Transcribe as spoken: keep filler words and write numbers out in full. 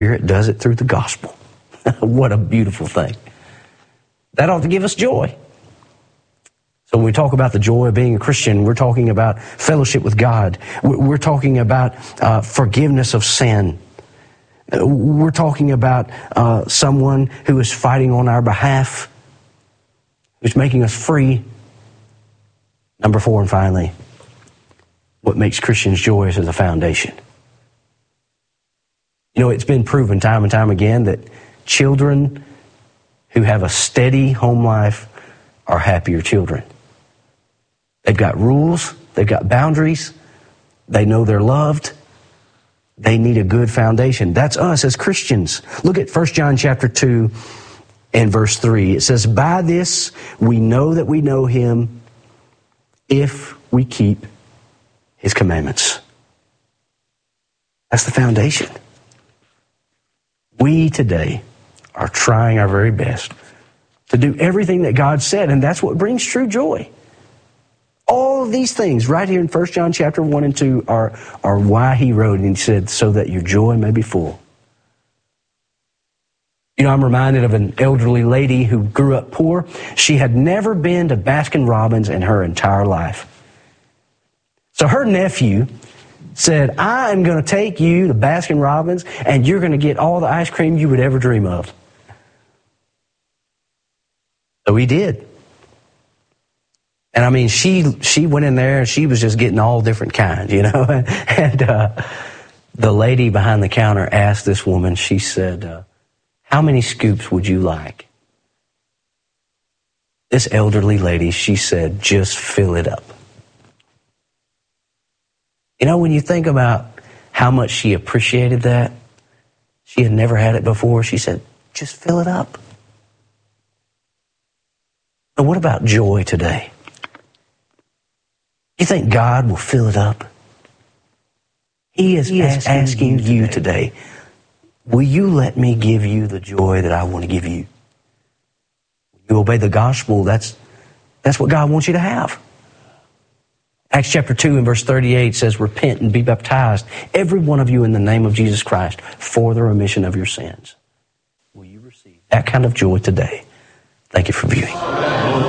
Spirit does it through the gospel. What a beautiful thing. That ought to give us joy. So when we talk about the joy of being a Christian, we're talking about fellowship with God. We're talking about uh, forgiveness of sin. We're talking about uh, someone who is fighting on our behalf, who's making us free. Number four, and finally, what makes Christians joyous is a foundation. You know, it's been proven time and time again that children who have a steady home life are happier children. They've got rules, they've got boundaries, they know they're loved, they need a good foundation. That's us as Christians. Look at First John chapter two and verse three. It says, by this we know that we know him if we keep his commandments. That's the foundation. We today are trying our very best to do everything that God said, and that's what brings true joy. All of these things right here in First John chapter one and two are, are why he wrote, and he said, so that your joy may be full. You know, I'm reminded of an elderly lady who grew up poor. She had never been to Baskin Robbins in her entire life. So her nephew said, I am going to take you to Baskin Robbins, and you're going to get all the ice cream you would ever dream of. So he did. And I mean, she she went in there and she was just getting all different kinds, you know. And uh, the lady behind the counter asked this woman, she said, uh, how many scoops would you like? This elderly lady, she said, just fill it up. You know, when you think about how much she appreciated that, she had never had it before, she said, just fill it up. But what about joy today? You think God will fill it up? He is, he is asking, asking you today, today, will you let me give you the joy that I want to give you? You obey the gospel, that's, that's what God wants you to have. Acts chapter two and verse thirty-eight says, repent and be baptized, every one of you in the name of Jesus Christ, for the remission of your sins. Will you receive that kind of joy today? Thank you for viewing.